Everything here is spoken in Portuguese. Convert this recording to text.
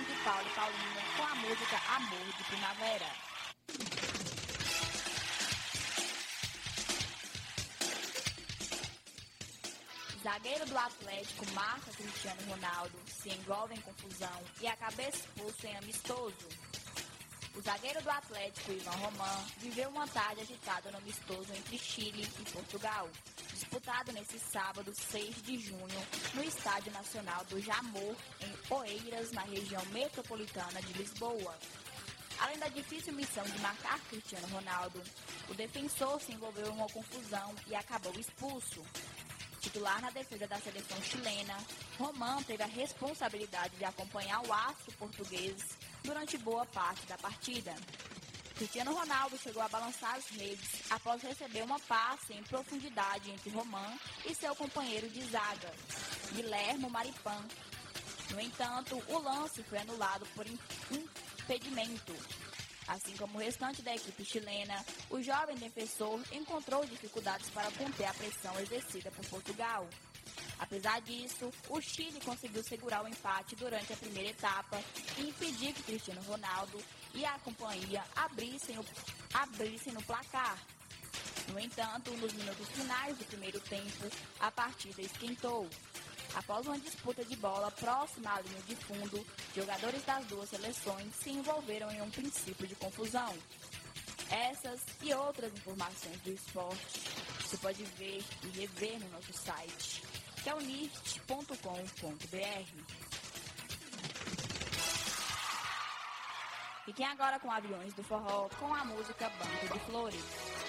de Paulo e Paulinho com a música Amor de Primavera. Zagueiro do Atlético marca Cristiano Ronaldo, se envolve em confusão e acaba expulso em amistoso. O zagueiro do Atlético, Ivan Roman, viveu uma tarde agitada no amistoso entre Chile e Portugal, disputado nesse sábado, 6 de junho, no Estádio Nacional do Jamor, em Oeiras, na região metropolitana de Lisboa. Além da difícil missão de marcar Cristiano Ronaldo, o defensor se envolveu em uma confusão e acabou expulso. Titular na defesa da seleção chilena, Roman teve a responsabilidade de acompanhar o astro português durante boa parte da partida. Cristiano Ronaldo chegou a balançar as redes após receber uma passe em profundidade entre Roman e seu companheiro de zaga, Guilherme Maripan. No entanto, o lance foi anulado por impedimento. Assim como o restante da equipe chilena, o jovem defensor encontrou dificuldades para conter a pressão exercida por Portugal. Apesar disso, o Chile conseguiu segurar o empate durante a primeira etapa e impedir que Cristiano Ronaldo e a companhia abrissem no placar. No entanto, nos minutos finais do primeiro tempo, a partida esquentou. Após uma disputa de bola próxima à linha de fundo, jogadores das duas seleções se envolveram em um princípio de confusão. Essas e outras informações do esporte você pode ver e rever no nosso site, que é unirte.com.br. Fiquem agora com Aviões do Forró com a música Banco de Flores.